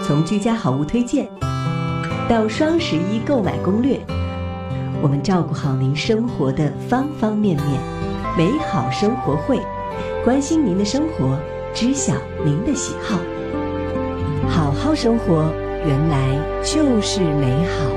从居家好物推荐到双11购买攻略，我们照顾好您生活的方方面面。美好生活会，关心您的生活，知晓您的喜好。好好生活，原来就是美好。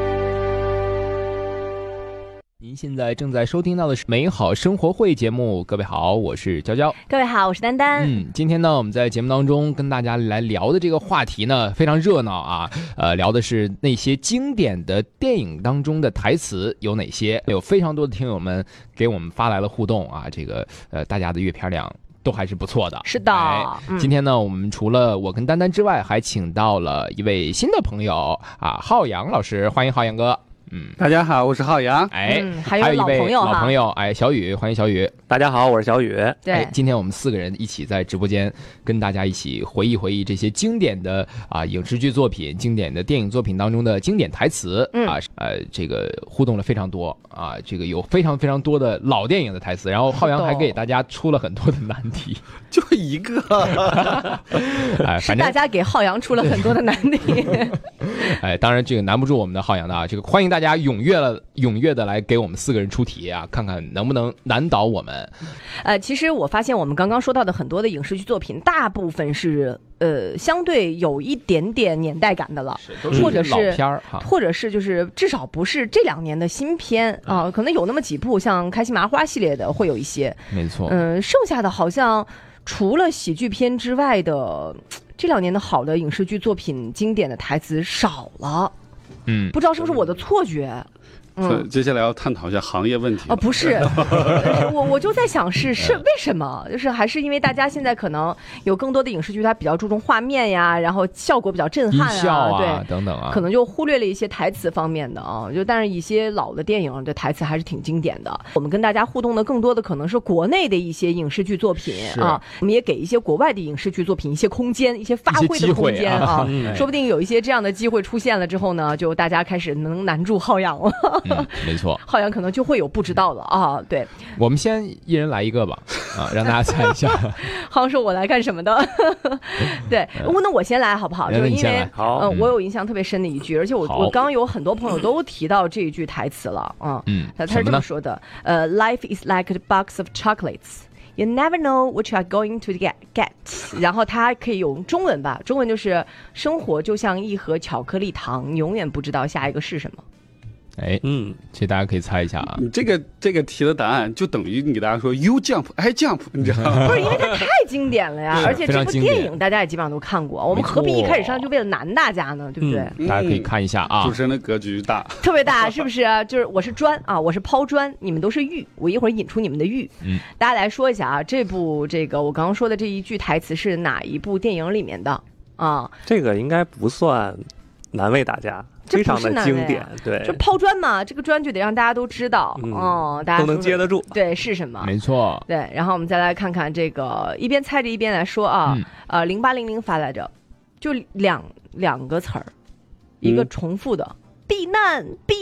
您现在正在收听到的是美好生活会节目。各位好，我是娇娇。 各位好，我是丹丹。 今天呢，我们在节目当中跟大家来聊的这个话题呢，非常热闹啊。聊的是那些经典的电影当中的台词有哪些？有非常多的听友们给我们发来了互动啊，这个大家的阅片量都还是不错的。 是的， 今天呢，我们除了我跟丹丹之外，还请到了一位新的朋友啊，浩洋老师，欢迎浩洋哥。 大家好，我是浩洋。 还有一位老朋友小雨，欢迎小雨。 大家好，我是小雨。 对， 今天我们4个人一起在直播间跟大家一起回忆这些经典的影视剧作品、经典的电影作品当中的经典台词这个互动了非常多啊，这个有非常非常多的老电影的台词，然后浩洋还给大家出了很多的难题， 就一个， 反正大家给浩洋出了很多的难题。 当然这个难不住我们的浩洋的啊，这个欢迎大家踊跃的来给我们4个人出题啊，看看能不能难倒我们。 其实我发现我们刚刚说到的很多的影视剧作品，大部分是相对有一点点年代感的了，或者是老片儿， 或者是就是至少不是这2年的新片啊，可能有那么几部像开心麻花系列的会有一些， 没错。 剩下的好像除了喜剧片之外的这2年的好的影视剧作品，经典的台词少了。不知道是不是我的错觉。 接下来要探讨一下行业问题不是，我就在想是为什么，就是还是因为大家现在可能有更多的影视剧它比较注重画面呀，然后效果比较震撼音效对等等啊， 可能就忽略了一些台词方面的啊，但是一些老的电影的台词还是挺经典的。我们跟大家互动的更多的可能是国内的一些影视剧作品啊，我们也给一些国外的影视剧作品一些空间，一些发挥的空间啊，说不定有一些这样的机会出现了之后呢，就大家开始能难住浩洋了。 没错， 浩洋可能就会有不知道的啊。对， 我们先一人来一个吧，让大家猜一下。 浩洋说：“我来干什么的？”对，那我先来好不好？就是因为我有印象特别深的一句，而且我刚刚有很多朋友都提到这一句台词了他是这么说的：“Life is like a box of chocolates. You never know what you are going to get。”然后它可以用中文吧，中文就是生活就像一盒巧克力糖，永远不知道下一个是什么。 这大家可以猜一下啊。 你这个题的答案就等于你给大家说 You jump, I jump， 你知道吗？ 不是，因为它太经典了呀，而且这部电影大家也基本上都看过。我们何必一开始上就为了难大家呢？对不对？ 大家可以看一下啊。 主持人的格局大， 特别大，是不是？就是我是砖啊，我是抛砖，你们都是玉，我一会儿引出你们的玉。大家来说一下啊，这个我刚刚说的这一句台词是哪一部电影里面的啊？ 这个应该不算难为大家。非常的经典，对， 就抛砖嘛，这个砖就得让大家都知道，大家都能接得住， 对，是什么？ 没错， 对。然后我们再来看看这个，一边猜着一边来说啊，0800发来着，就两个词儿，一个重复的，避难，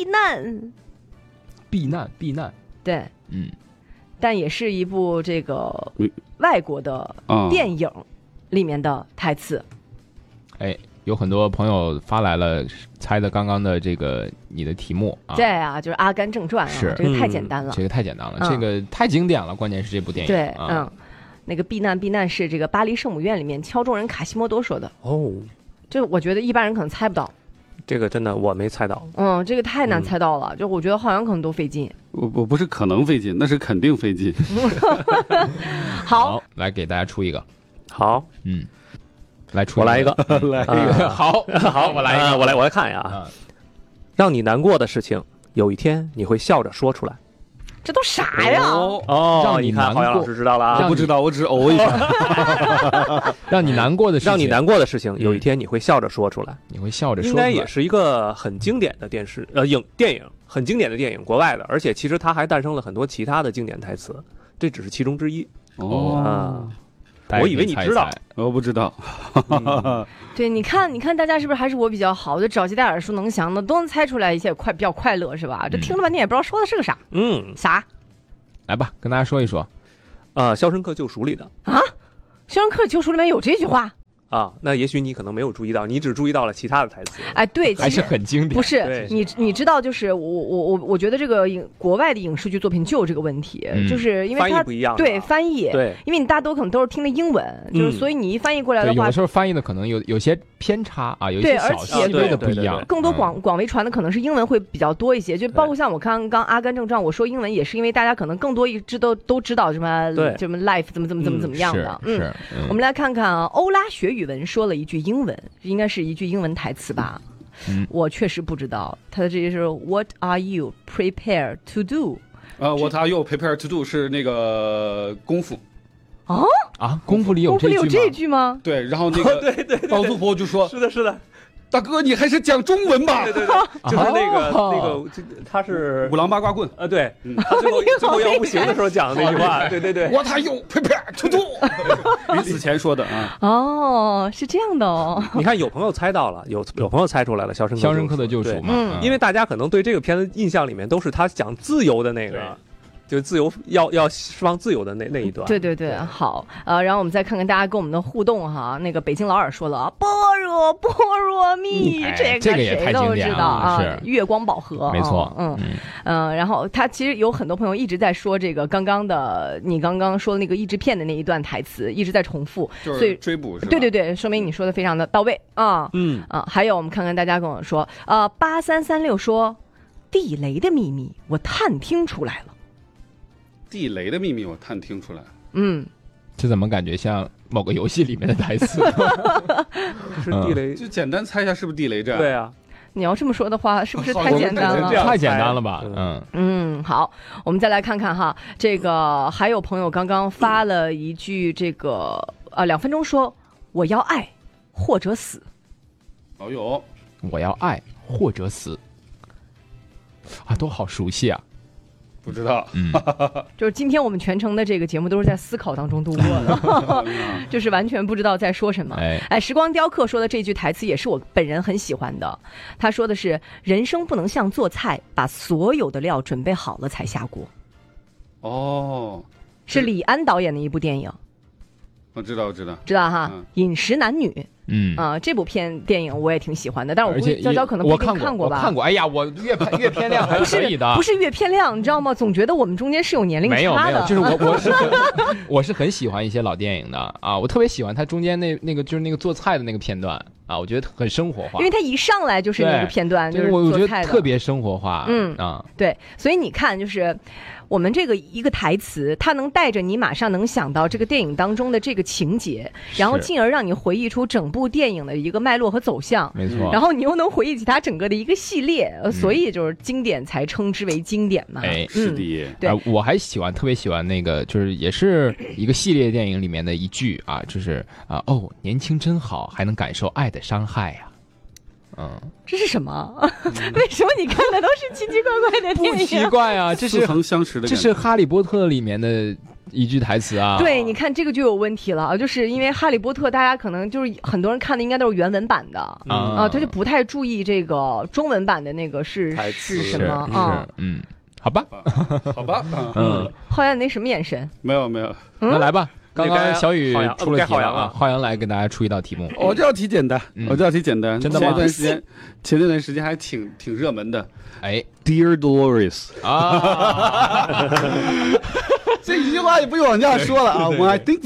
对，但也是一部这个外国的电影里面的台词， 有很多朋友发来了猜的刚刚的这个你的题目啊， 对啊，就是《阿甘正传》啊，这个太简单了， 这个太简单了，这个太经典了，关键是这部电影， 对，那个避难是这个巴黎圣母院里面敲钟人卡西莫多说的这我觉得一般人可能猜不到， 这个真的我没猜到， 这个太难猜到了，就我觉得浩洋可能都费劲， 我不是可能费劲，那是肯定费劲。 好， 来给大家出一个， 好， 我来一个， 好，我来一个， 我来看一下啊。让你难过的事情，有一天你会笑着说出来。 这都啥呀？ 让你难过， 浩洋老师知道了啊？ 我不知道，我只是一下。 让你难过的事情，有一天你会笑着说出来。 你会笑着说出应该也是一个很经典的电影，很经典的电影，国外的，而且其实它还诞生了很多其他的经典台词，这只是其中之一。我以为你知道， 我不知道。 对，你看，大家是不是还是我比较好？就找鸡蛋耳熟能详的，都能猜出来一些，比较快乐，是吧？这听了半天也不知道说的是个啥。啥？ 来吧，跟大家说一说。 《肖申克救赎》里的啊，《肖申克救赎》里面有这句话。 啊，那也许你可能没有注意到，你只注意到了其他的台词。 哎，对， 还是很经典。 不是你知道，就是我觉得这个国外的影视剧作品就有这个问题，就是因为它翻译不一样， 对翻译， 对， 因为你大多可能都是听的英文，就是所以你一翻译过来的话， 有的时候翻译的可能有些偏差啊，有一些小细微的不一样。 更多广为传的可能是英文会比较多一些，就包括像我刚《阿甘正传》，我说英文也是因为大家可能更多都知道什么 life 怎么样的。我们来看看啊，欧拉学语文说了一句英文，应该是一句英文台词吧。我确实不知道，他的这些是 What are you prepared to do？ What are you prepared to do 是那个功夫。 功夫里有这句吗？ 对，然后那个对， 包租婆就说：“ 是的。” 大哥，你还是讲中文吧。 对，就是那个，他是五郎八卦棍对，他最后要不行的时候讲的那句话，对。 What are you prepared to do？ 临死前说的啊。 哦，是这样的哦。 你看，有朋友猜到了，有朋友猜出来了，《肖申克的救赎》 嘛。 因为大家可能对这个片子印象里面都是他讲自由的那个。就自由要释放自由的那一段， 对，好，然后我们再看看大家跟我们的互动哈。那个北京老耳说了般若蜜，这个谁都知道啊，月光宝盒， 没错， 然后他其实有很多朋友一直在说这个你刚刚说的那个译制片的那一段台词一直在重复， 所以追捕是吧？ 对，说明你说的非常的到位啊，还有我们看看大家跟我说，8336说地雷的秘密我探听出来了。 地雷的秘密我探听出来， 这怎么感觉像某个游戏里面的台词？ 是地雷， 就简单猜一下是不是地雷战？ 对啊， 你要这么说的话，是不是太简单了？ 太简单了吧？ 好，我们再来看看哈，这个还有朋友刚刚发了一句这个2分钟说我要爱或者死。 哦哟， 我要爱或者死啊，都好熟悉啊。 不知道， 就是今天我们全程的这个节目都是在思考当中度过的，就是完全不知道在说什么。时光雕刻说的这句台词也是我本人很喜欢的，他说的是人生不能像做菜，把所有的料准备好了才下锅。是李安导演的一部电影。 我知道哈，饮食男女。这部电影我也挺喜欢的，但是我估计娇娇可能不一定看过吧。 我看过，哎呀，我越偏亮还是可以的， 不是越偏亮，你知道吗？总觉得我们中间是有年龄差的。 没有，就是我是很喜欢一些老电影的啊，我特别喜欢它中间那个就是那个做菜的那个片段啊，我觉得很生活化， 因为它一上来就是那个片段，就是我做菜的， 特别生活化。 对，所以你看，就是我们这个一个台词，它能带着你马上能想到这个电影当中的这个情节，然后进而让你回忆出整部电影的一个脉络和走向， 没错。 然后你又能回忆起它整个的一个系列，所以就是经典才称之为经典嘛。 是的。 对， 我还特别喜欢那个，就是也是一个系列电影里面的一句啊，就是年轻真好，还能感受爱的伤害呀。 这是什么？为什么你看的都是奇奇怪怪的电影？ 不奇怪啊，这是似曾相识的， 这是《哈利波特》里面的一句台词啊。 对，你看这个就有问题了，就是因为《哈利波特》大家可能就是很多人看的应该都是原文版的他就不太注意这个中文版的那个是什么啊？ 好吧， 浩然，你那什么眼神？ 没有， 那来吧。刚刚小雨出了题了啊，浩洋来给大家出一道题目。 我这道题简单，真的吗？前段时间还挺热门的。Dear Dolores 啊，这一句话也不用往下说了啊。我 I think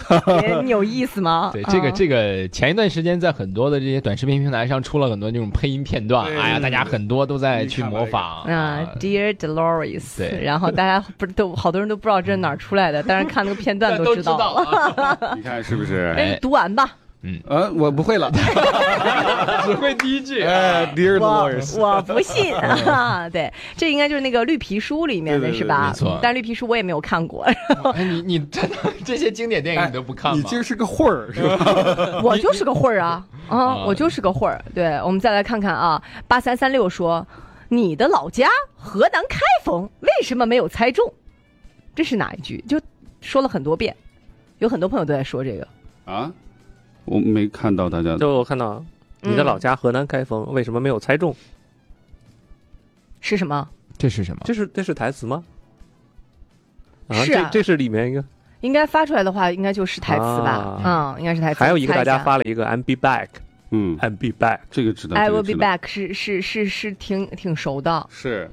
we 你有意思吗？ 对，这个前一段时间在很多的这些短视频平台上出了很多那种配音片段，哎呀，大家很多都在去模仿 Dear Dolores， 对， 然后大家好多人都不知道这是哪儿出来的，但是看那个片段都知道了。 你看是不是？ 读完吧。 我不会了， 只会第一句。 Dear Dolores， 我不信啊！对，这应该就是那个绿皮书里面的是吧？ 没错。 但绿皮书我也没有看过。 你真的这些经典电影你都不看吗？ 你今儿是个混儿是吧？ 我就是个混儿啊！我就是个混儿。对，我们再来看看啊，8336说，你的老家河南开封为什么没有猜中？这是哪一句？就说了很多遍，有很多朋友都在说这个啊。我没看到大家， 就我看到你的老家河南开封为什么没有猜中？ 是什么？ 这是什么？ 这是台词吗？ 是啊， 这是里面一个， 应该发出来的话，应该就是台词吧？应该是台词。 还有一个大家发了一个 I'm be back，I'm be back， 这个知道。 I will be back 是挺熟的。 是。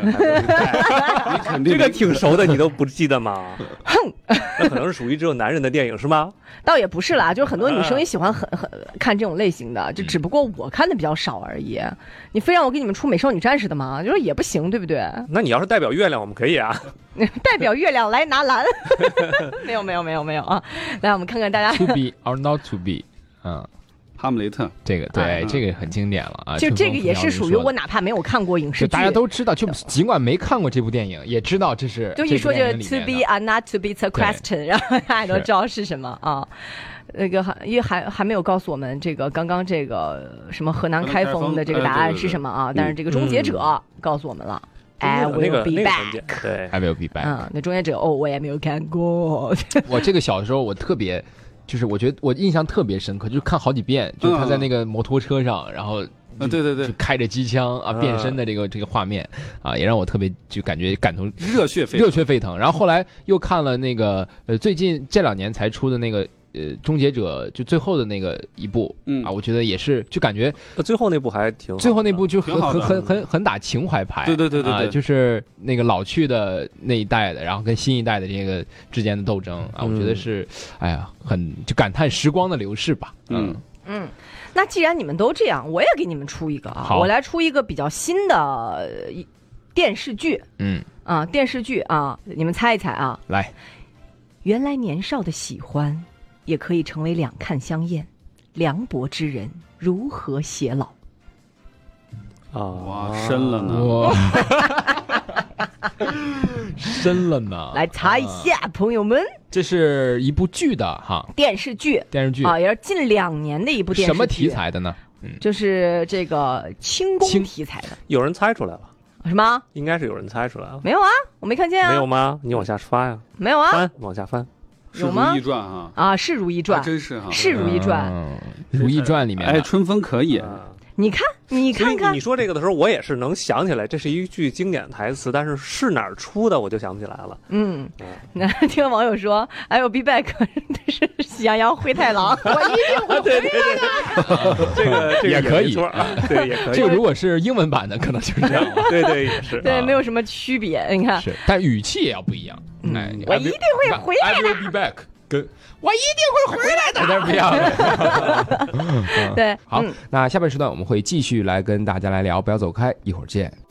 这个挺熟的，你都不记得吗？哼，那可能是属于只有男人的电影是吗？ 倒也不是啦，就是很多女生也喜欢很看这种类型的，就只不过我看的比较少而已。你非让我给你们出美少女战士的吗？就是也不行，对不对？ 那你要是代表月亮，我们可以啊。 代表月亮来拿蓝。没有啊！来，我们看看大家 To be or not to be， 哈姆雷特， 这个对，这个很经典了啊！ 就这个也是属于我哪怕没有看过影视剧， 大家都知道，就尽管没看过这部电影，也知道这是就一说就是 to be or not to be the question， 然后大家都知道是什么啊。那个还没有告诉我们这个刚刚这个什么河南开封的这个答案是什么啊？但是这个终结者告诉我们了。I will be back， 对 ，I will be back。 那终结者我也没有看过。 我这个小时候我特别。就是我觉得我印象特别深刻，就是看好几遍，就是他在那个摩托车上，然后对， 就开着机枪啊，变身的这个画面啊，也让我特别就感觉感同热血沸腾。然后后来又看了那个最近这2年才出的那个终结者就最后的那个一部我觉得也是就感觉最后那部还挺好， 最后那部就很打情怀牌， 对， 就是那个老去的那一代的，然后跟新一代的这个之间的斗争啊，我觉得是哎呀很就感叹时光的流逝吧。 那既然你们都这样，我也给你们出一个啊，我来出一个比较新的电视剧，电视剧啊，你们猜一猜啊， 来， 原来年少的喜欢也可以成为两看相厌，凉薄之人如何偕老？ 哇，深了呢！ 深了呢！ 来查一下，朋友们， 这是一部剧的哈， 电视剧啊，也是近2年的一部电视剧。 什么题材的呢？ 就是这个轻功题材的。 有人猜出来了？ 什么？ 应该是有人猜出来了。 没有啊，我没看见啊。 没有吗？你往下翻呀。 没有啊， 往下翻。 有吗？ 是《如懿传》啊， 是《如懿传》， 真是哈， 是《如懿传》。 《如懿传》里面， 哎，春风可以。 你看看， 你说这个的时候，我也是能想起来，这是一句经典台词，但是哪儿出的，我就想不起来了。 那听网友说，I will be back， 是喜羊羊灰太狼，我一定会回来的。 这个也可以， 对，也可以。 这个如果是英文版的，可能就是这样。 对，也是。 对，没有什么区别。你看， 是，但语气也要不一样。 我一定会回来的。 I will be back。跟我一定会回来的， 有点不一样了。 对， 好，那下半时段我们会继续来跟大家来聊，不要走开，一会儿见。